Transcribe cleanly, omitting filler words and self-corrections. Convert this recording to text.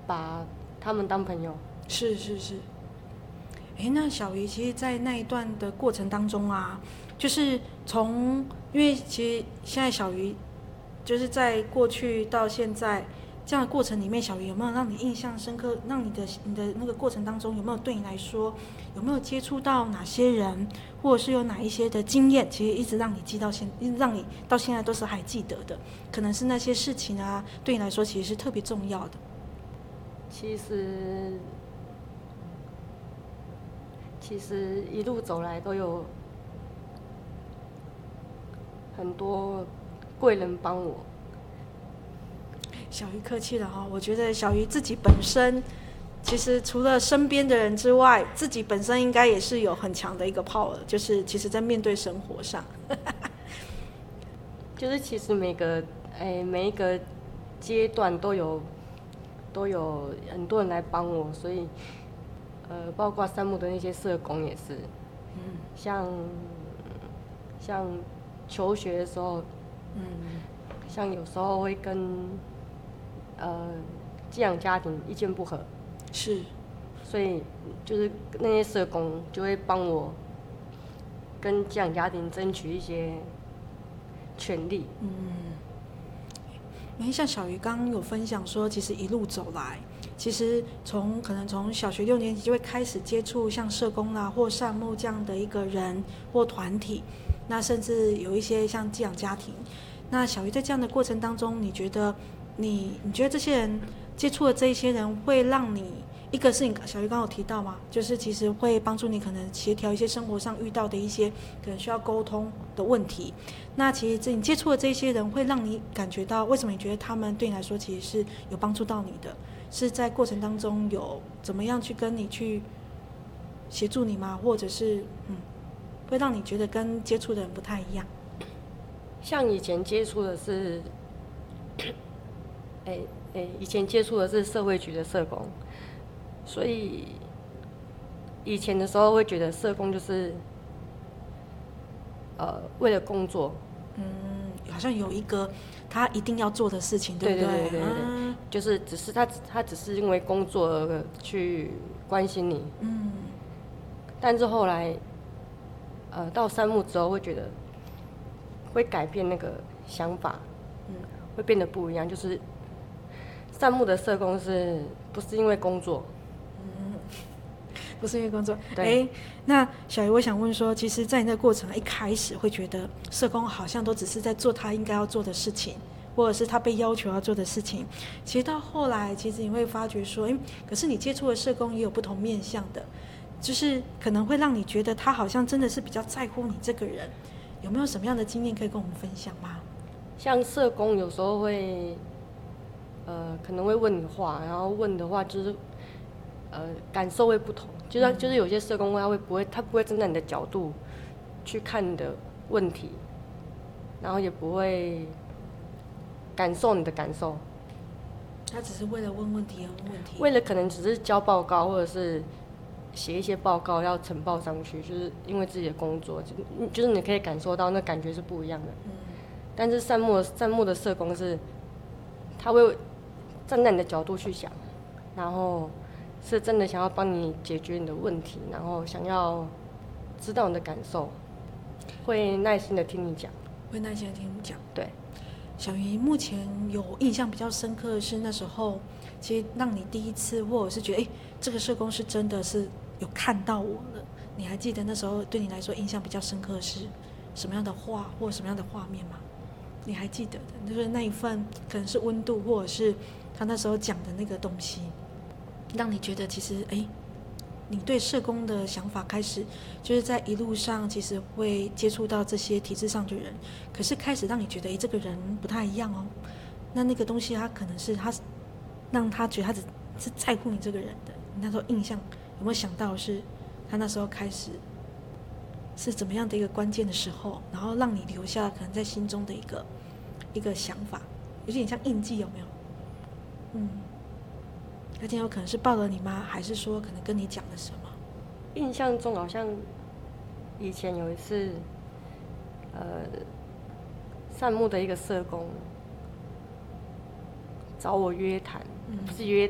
把他们当朋友。 是。那小鱼其实，在那一段的过程当中啊，就是因为其实现在小鱼就是在过去到现在这样的过程里面，小鱼有没有让你印象深刻？让你的那个过程当中，有没有对你来说，有没有接触到哪些人，或者是有哪一些的经验，其实一直让你让你到现在都是还记得的？可能是那些事情啊，对你来说其实是特别重要的。 其实一路走来都有很多贵人帮我。 小鱼客气了哈，我觉得小鱼自己本身，其实除了身边的人之外，自己本身应该也是有很强的一个 power，就是其实在面对生活上， 就是其实每一个阶段都有很多人来帮我，所以包括山木的那些社工也是，像求学的时候，像有时候会跟寄养家庭意见不合， 是， 所以就是那些社工就会帮我跟寄养家庭争取一些权利。 因为像小鱼刚刚有分享说，其实一路走来，其实可能从小学6年级就会开始接触像社工啦或善牧这样的一个人或团体，那甚至有一些像寄养家庭。那小鱼在这样的过程当中，你觉得这些人接触的这一些人会让你，一个是小鱼刚刚有提到嘛，就是其实会帮助你可能协调一些生活上遇到的一些可能需要沟通的问题。那其实你接触的这些人会让你感觉到，为什么你觉得他们对你来说其实是有帮助到你的？是在过程当中有怎么样去跟你去协助你吗？或者是会让你觉得跟接触的人不太一样？ 像以前接触的是，以前接触的是社会局的社工，所以以前的时候会觉得社工就是为了工作， 好像有一个他一定要做的事情，对不对？ 对，就是只是他只是因为工作而去关心你，但是后来到山木之后会觉得会改变那个想法，会变得不一样，就是山木的社工不是因为工作？ 不是因为工作。 对。 那小鱼，我想问说，其实，在你那个过程一开始会觉得社工好像都只是在做他应该要做的事情，或者是他被要求要做的事情。其实到后来，其实你会发觉说，可是你接触的社工也有不同面向的，就是可能会让你觉得他好像真的是比较在乎你这个人。有没有什么样的经验可以跟我们分享吗？ 像社工有时候会，可能会问你话，然后问的话就是，感受会不同。就是有些社工他不会站在你的角度去看你的问题，然后也不会感受你的感受。 他只是为了问问题而问问题， 为了可能只是交报告或者是写一些报告要呈报上去，就是因为自己的工作，就是你可以感受到那感觉是不一样的。但是善牧的社工是，他会站在你的角度去想，然后是真的想要帮你解决你的问题，然后想要知道你的感受，会耐心的听你讲。 对。小鱼目前有印象比较深刻的是那时候，其实让你第一次或者是觉得这个社工是真的是有看到我了。你还记得那时候对你来说印象比较深刻的是什么样的话或什么样的画面吗？你还记得的，就是那一份可能是温度，或者是他那时候讲的那个东西，让你觉得其实你对社工的想法开始就是在一路上其实会接触到这些体制上的人，可是开始让你觉得这个人不太一样哦。那个东西他可能是他让他觉得他只是在乎你这个人的。你那时候印象有没有想到是他那时候开始是怎么样的一个关键的时候，然后让你留下可能在心中的一个想法，有点像印记，有没有？那今天有可能是抱了你吗？还是说可能跟你讲了什么？ 印象中好像以前有一次，善牧的一个社工找我约谈，不是约